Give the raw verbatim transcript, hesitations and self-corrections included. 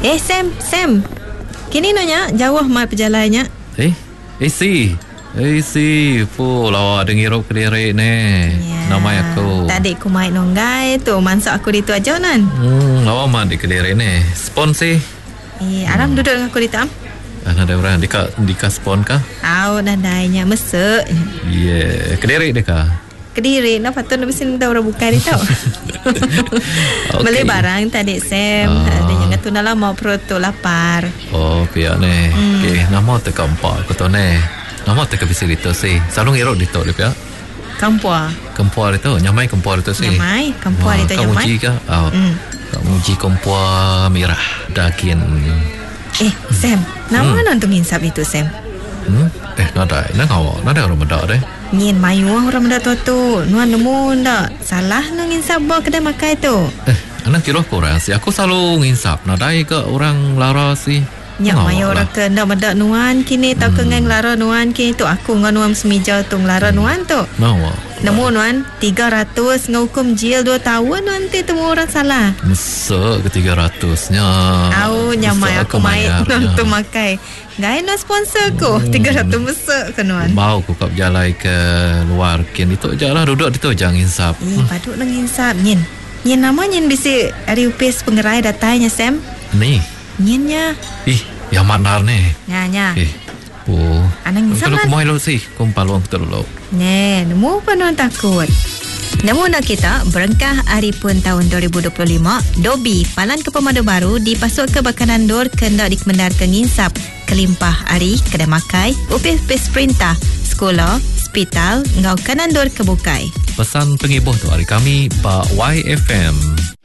Eh Sam, Sam. Kini nanya jauh mal perjalannya. Eh, eh si. Eh si, pu lawa dengar kelirik ni. Ya. Nama aku. Tadi aku main nonggai tu, mansak aku di tu aja nan. Hmm, lawa mah di kelirik ni. Spon si. Eh, aram hmm. duduk dengan aku di tam. Ada orang di ka di ka spon kah? Au nadainya mesek. Yeah, kelirik deh kah? Kediri, nak patut nak besin dah orang buka ni tau. Okay. Beli barang tadi Sam. Uh. Ada yang kata nak lama perut tu lapar. Oh, pihak ni. Hmm. Okay, nama tu kampak aku tu ni. Nama tu kebisi itu sih. Selalu ngerok itu dia pihak. Kampua. Kampua itu, nyamai kampua itu sih. Nyamai, kampua itu nyamai. Kamu uji kah? Oh, hmm. Kamu uji kampua merah daging. Eh, Sam, nama hmm. nonton insap itu Sam. Hmm? Eh, nada, nada awak, nada orang muda deh. Nyin mayu orang muda tu tu, nuan nemu ndak salah nang insap bawa kedai makai tu. Eh, anak kira korang sih, aku selalu nginsap, nada ke orang lara sih. Nyak mayu orang ke ndak muda nuan kini tau ke ngang lara nuan kini tu aku ngan nuan semija tu lara nuan tu. Nawa. Nemu nuan tiga ratus ngahukum jil dua tahun nanti temu orang salah. Mesek ke tiga ratusnya. Au nyamai aku main nonton makai. Gaya no sponsor ko hmm. tiga ratus mesek ke nuan. Mau ku kap jalai ke luar kin itu je lah duduk itu jangan insap. Eh hmm. paduk nang insap nyin. Nyin nama nyin bisi ari upis pengerai datanya Sam. Ni. Nyinnya. Ih, yang manar ni. Nya nya. Eh. Oh. Anang insap. Kalau kumai lo sih, kumpaluang kita dulu. Ne, nemu apa nuan takut. Namun nak kita berengkah hari pun tahun dua ribu dua puluh lima, Dobi Palan ke Pemadu Baru dipasuk ke Bakanan Dor kendak dikemendar ke nginsap kelimpah hari kedai makai upis-upis perintah sekolah, hospital ngau Kanan Dor kebukai. Pesan pengibuh tu hari kami Pak Y F M.